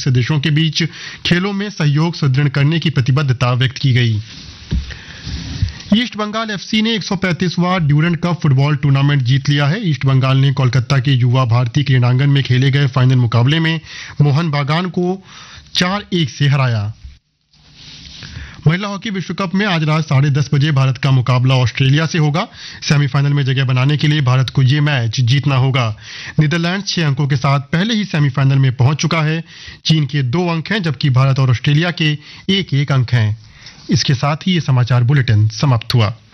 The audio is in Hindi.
सदस्यों के बीच खेलों में सहयोग सुदृढ़ करने की प्रतिबद्धता व्यक्त की गई। ईस्ट बंगाल एफसी ने 135वां ड्यूरेंट कप फुटबॉल टूर्नामेंट जीत लिया है। ईस्ट बंगाल ने कोलकाता के युवा भारती क्रीड़ांगन में खेले गए फाइनल मुकाबले में मोहन बागान को 4-1 से हराया। महिला हॉकी विश्व कप में आज रात 10:30 बजे भारत का मुकाबला ऑस्ट्रेलिया से होगा। सेमीफाइनल में जगह बनाने के लिए भारत को ये मैच जीतना होगा। नीदरलैंड 6 अंकों के साथ पहले ही सेमीफाइनल में पहुंच चुका है। चीन के 2 अंक हैं, जबकि भारत और ऑस्ट्रेलिया के 1-1 अंक हैं। इसके साथ ही ये समाचार बुलेटिन समाप्त हुआ।